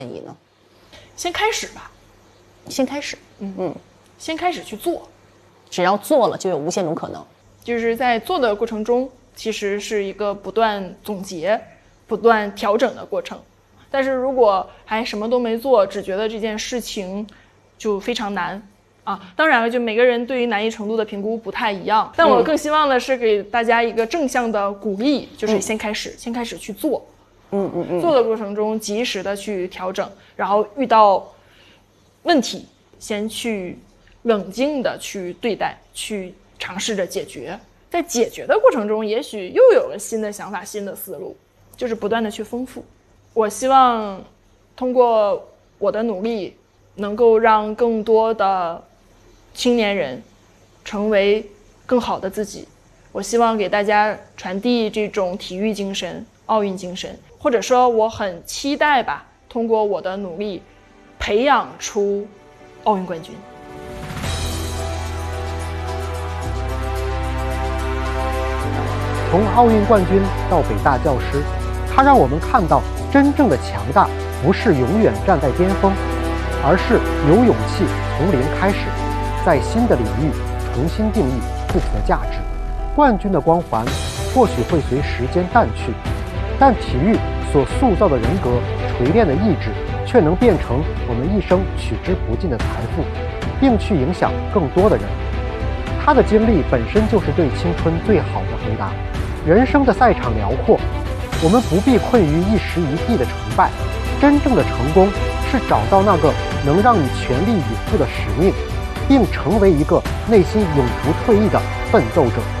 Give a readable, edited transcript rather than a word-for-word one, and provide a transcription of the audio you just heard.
议呢？ 先开始吧， 先开始， 先开始去做， 只要做了就有无限种可能。 就是在做的过程中，其实是一个不断总结、不断调整的过程。但是如果还什么都没做，只觉得这件事情就非常难啊。当然了，就每个人对于难易程度的评估不太一样，但我更希望的是给大家一个正向的鼓励，就是先开始去做。做的过程中及时的去调整，然后遇到问题先去冷静的去对待，去尝试着解决。在解决的过程中，也许又有了新的想法、新的思路，就是不断的去丰富。我希望通过我的努力，能够让更多的青年人成为更好的自己。我希望给大家传递这种体育精神、奥运精神，或者说我很期待吧，通过我的努力培养出奥运冠军。 从奥运冠军到北大教师，他让我们看到真正的强大不是永远站在巅峰，而是有勇气从零开始，在新的领域重新定义自己的价值。冠军的光环或许会随时间淡去，但体育所塑造的人格、锤炼的意志，却能变成我们一生取之不尽的财富，并去影响更多的人。他的经历本身就是对青春最好的回答。人生的赛场辽阔，我们不必困于一时一地的成败，真正的成功是找到那个能让你全力以赴的使命，并成为一个内心永不退役的奋斗者。